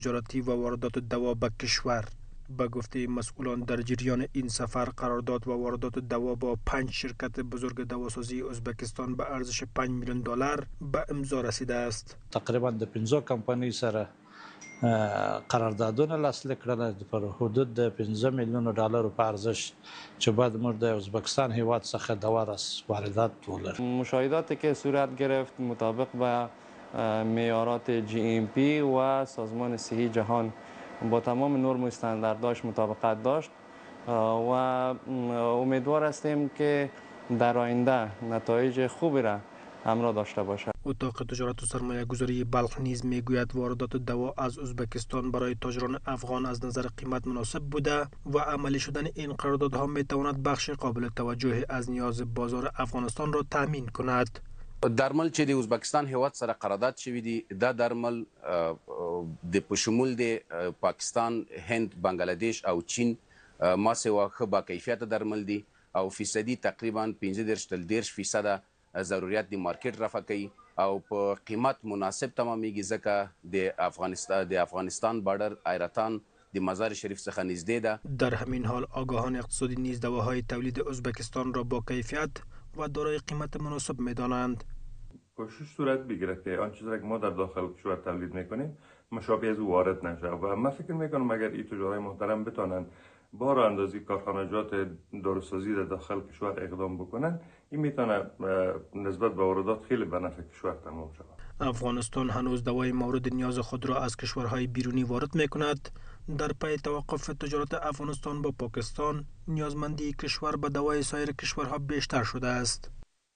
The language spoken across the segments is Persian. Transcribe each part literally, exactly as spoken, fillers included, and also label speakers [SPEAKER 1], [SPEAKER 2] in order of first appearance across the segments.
[SPEAKER 1] تجارتی و واردات دوا به کشور. به گفته مسئولان در جریان این سفر قرارداد و واردات دوا با پنج شرکت بزرگ دواسازی ازبکستان به ارزش پنج میلیون دلار به امضا رسیده است.
[SPEAKER 2] تقریبا د پنځه کمپنۍ سره قراردادونه لاسلیک کړل پر حدود د پنځه میلیون دلار په ارزش چې بعد موږ د ازبکستان هیواد څخه دوا واردات ولر.
[SPEAKER 3] مشاهداتی که صورت گرفت مطابق با معیارات جی ام پی و سازمان صحی جهان با تمام نرم و استاندارداش مطابقت داشت و امیدوار هستیم که در آینده نتایج خوبی را همراه داشته باشد.
[SPEAKER 1] اتاق تجارت و سرمایه گذاری بلخ نیز میگوید واردات دوا از ازبکستان برای تاجران افغان از نظر قیمت مناسب بوده و عملی شدن این قراردادها میتواند بخش قابل توجه از نیاز بازار افغانستان را تامین کند.
[SPEAKER 4] درمل چې د ازبکستان هیواد سره قرارداد شوی دی دا درمل د پشمول د پاکستان، هند، بنگلاديش او چین ما سوا ښه با کیفیت درمل دی او فیصدي تقریبا پنځه دېرش تر دېرش فیصده ضرورت د مارکیټ رفع کوي او په قیمت مناسب تمامیږي ځکه د افغانستان د افغانستان بارډر ایرتان د مزار شریف څخه نږدې ده.
[SPEAKER 1] در همین حال آگاهان اقتصادی نیز دواهای تولید ازبکستان را با کیفیت و دارای قیمت مناسب می‌دانند.
[SPEAKER 5] کوشش صورت بگیره که آن چیزی که ما در داخل کشور تولید میکنیم مشابه از او وارد نشه و من فکر میکنم اگر این تجارای محترم بتونن با راه اندازی کارخانجات داروسازی در داخل کشور اقدام بکنن این میتونه نسبت به واردات خیلی به نفع کشور تمام شود.
[SPEAKER 1] افغانستان هنوز دوای مورد نیاز خود را از کشورهای بیرونی وارد میکند. در پی توقف تجارت افغانستان با پاکستان نیازمندی کشور به دوای سایر کشورها بیشتر شده است.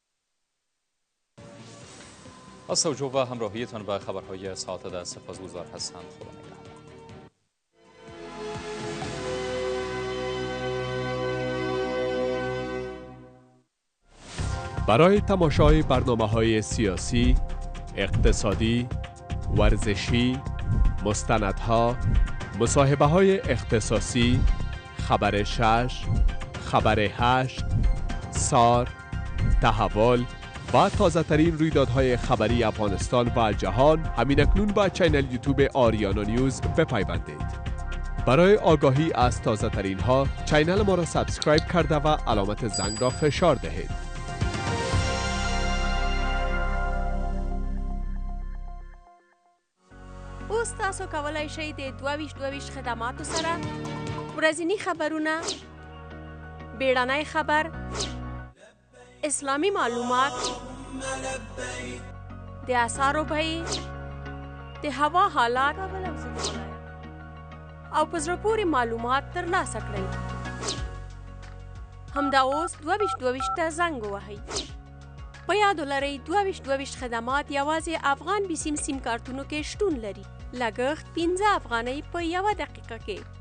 [SPEAKER 6] از توجه و همراهیتان به خبرهای ساعت ده سپاسگزار هستند. خدا نگهدار.
[SPEAKER 7] برای تماشای برنامه‌های سیاسی، اقتصادی، ورزشی، مستندها، مصاحبه‌های اختصاصی، خبر شش، خبر هشت، سار، تحول و تازه ترین رویدادهای خبری افغانستان و جهان همین اکنون با چینل یوتیوب آریانا نیوز بپیوندید. برای آگاهی از تازه ترین ها چینل ما را سابسکرایب کرده و علامت زنگ را فشار دهید.
[SPEAKER 8] اوس تاسو کولای شئ د دوه ویشت دوه ویشت خدماتو سره ورځني خبرونه، بیړنی خبر، اسلامی معلومات، د اسعارو بیې، د هوا حالات او په زړه پورې معلومات ترلاسه کړئ. همدا اوس دوه ویشت دوه ویشت ته زنګ ووهئ. په یاد ولرئ دوه ویشت دوه ویشت خدمات یوازې افغان بي سیم سیم کارتونو کې شتون لري. لګښت پنځه افغانۍ په یوه دقیقه کې.